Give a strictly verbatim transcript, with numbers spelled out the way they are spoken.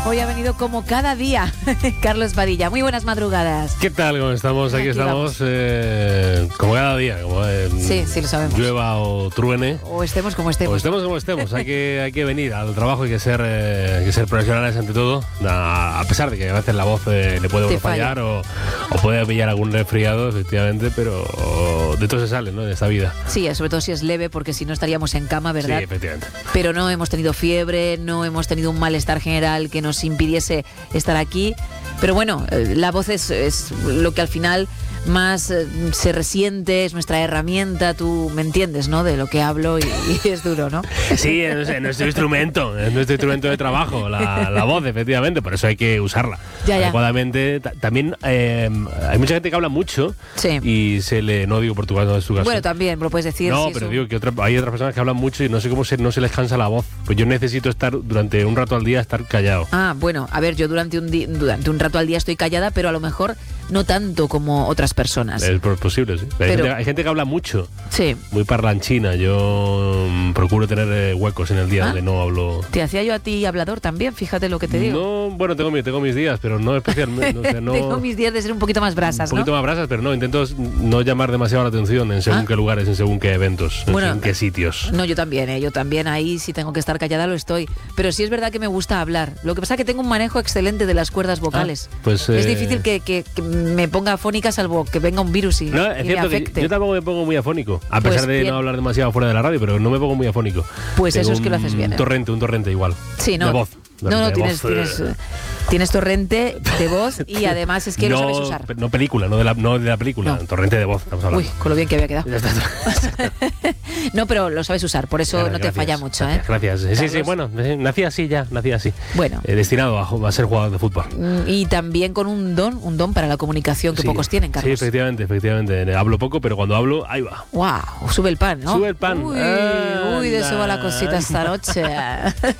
Hoy ha venido como cada día Carlos Padilla. Muy buenas madrugadas. ¿Qué tal? ¿Cómo estamos? Aquí, Aquí estamos eh, como cada día. Como, eh, sí, sí, lo sabemos. Llueva o truene. O estemos como estemos. O estemos como estemos. Hay que, hay que venir al trabajo, hay que ser, eh, hay que ser profesionales ante todo. A, a pesar de que a veces la voz eh, le puede fallar o, o puede pillar algún resfriado, efectivamente, pero de todo se sale, ¿no? De esta vida. Sí, sobre todo si es leve, porque si no estaríamos en cama, ¿verdad? Sí, efectivamente. Pero no hemos tenido fiebre, no hemos tenido un malestar general que nos impidiese estar aquí. Pero bueno, la voz es, es lo que al final más eh, se resiente, es nuestra herramienta. Tú me entiendes, ¿no? De lo que hablo y, y es duro, ¿no? Sí, es, es nuestro instrumento, es nuestro instrumento de trabajo, la, la voz, efectivamente, por eso hay que usarla ya, ya. adecuadamente. También eh, hay mucha gente que habla mucho, sí. Y se le, no digo portugués, no es su caso. Bueno, también, lo puedes decir. No, sí, pero eso. digo que otra, hay otras personas que hablan mucho y no sé cómo se, no se les cansa la voz. Pues yo necesito estar durante un rato al día, estar callado. Ah, bueno, a ver, yo durante un, di- durante un rato al día estoy callada, pero a lo mejor no tanto como otras personas. Es posible, sí. Pero hay, gente, hay gente que habla mucho. Sí. Muy parlanchina. Yo mm, procuro tener eh, huecos en el día ¿Ah? donde no hablo. Te hacía yo a ti hablador también, fíjate lo que te digo. No, bueno, tengo, mi, tengo mis días, pero no especialmente. No, o sea, no, tengo mis días de ser un poquito más brasas, Un poquito ¿no? más brasas, pero no, intento no llamar demasiado la atención en según ¿Ah? qué lugares, en según qué eventos, en Bueno, según qué sitios. No, yo también, ¿eh? yo también ahí si tengo que estar callada lo estoy. Pero sí es verdad que me gusta hablar. Lo que pasa es que tengo un manejo excelente de las cuerdas vocales. Ah, pues, es eh... difícil que, que, que me ponga afónica salvo que venga un virus y, no, es y cierto me que afecte. yo tampoco me pongo muy afónico, a Pues pesar de bien. no hablar demasiado fuera de la radio, pero no me pongo muy afónico. Pues Tengo eso es que lo haces bien, ¿eh? Un torrente, un torrente igual. Sí, no. De voz. No, no, de tienes, voz, tienes, eh... tienes torrente de voz y además es que no, lo sabes usar. No película, no de la, no de la película, No. torrente de voz, estamos hablando. Uy, con lo bien que había quedado. Ya está. No, pero lo sabes usar, por eso Gracias, no te gracias, falla mucho, gracias, ¿eh? Gracias. Sí, sí, Carlos. bueno, eh, nací así ya, nací así. Bueno. Eh, destinado a, a ser jugador de fútbol. Y también con un don, un don para la comunicación que Sí, pocos tienen, Carlos. Sí, efectivamente, efectivamente. Hablo poco, pero cuando hablo, ahí va. Wow, sube el pan, ¿no? Sube el pan. Uy, Anda. uy, de eso va la cosita esta noche.